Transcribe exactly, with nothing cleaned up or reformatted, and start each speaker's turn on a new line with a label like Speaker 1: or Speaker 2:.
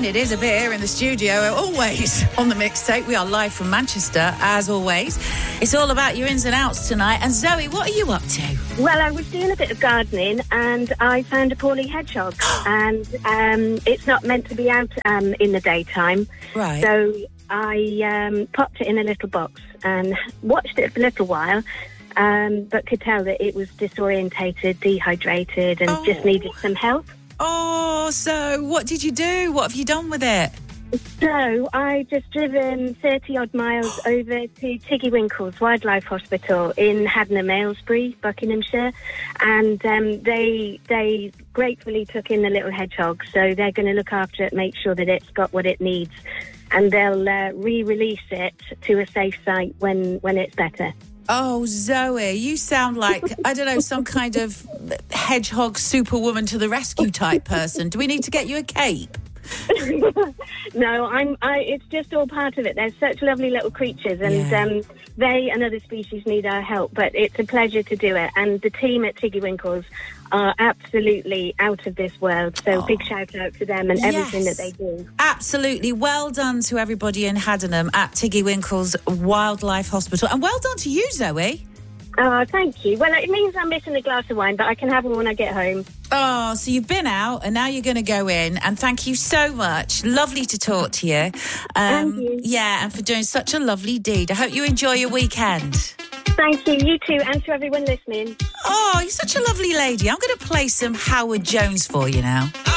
Speaker 1: And it is a bit here in the studio, always on the mixtape. We are live from Manchester, as always. It's all about your ins and outs tonight. And Zoe, what are you up to?
Speaker 2: Well, I was doing a bit of gardening and I found a poorly hedgehog. and um, it's not meant to be out um, in the daytime.
Speaker 1: Right.
Speaker 2: So I um, popped it in a little box and watched it for a little while. Um, but could tell that it was disorientated, dehydrated, and
Speaker 1: Oh.
Speaker 2: just needed some help.
Speaker 1: Oh, so what did you do? What have you done with it?
Speaker 2: So I just driven thirty odd miles over to Tiggy Winkles Wildlife Hospital in Haddenham, Aylesbury, Buckinghamshire, and um, they they gratefully took in the little hedgehog. So they're going to look after it, make sure that it's got what it needs, and they'll uh, re-release it to a safe site when when it's better.
Speaker 1: Oh, Zoe, you sound like, I don't know, some kind of hedgehog superwoman to the rescue type person. Do we need to get you a cape?
Speaker 2: No, I'm. I, it's just all part of it. They're such lovely little creatures, and
Speaker 1: Yeah.
Speaker 2: um, they and other species need our help. But it's a pleasure to do it. And the team at Tiggy Winkles are absolutely out of this world. So
Speaker 1: Oh.
Speaker 2: big shout out to them and everything
Speaker 1: Yes.
Speaker 2: that they do.
Speaker 1: Absolutely. Well done to everybody in Haddenham at Tiggy Winkles Wildlife Hospital. And well done to you, Zoe.
Speaker 2: Oh, thank you. Well, it means I'm missing a glass of wine, but I can have one when I get home.
Speaker 1: Oh, so you've been out and now you're going to go in. And thank you so much. Lovely to talk to you. Um,
Speaker 2: Thank you.
Speaker 1: Yeah, and for doing such a lovely deed. I hope you enjoy your weekend.
Speaker 2: Thank you. You too, and to everyone listening.
Speaker 1: Oh, you're such a lovely lady. I'm going to play some Howard Jones for you now.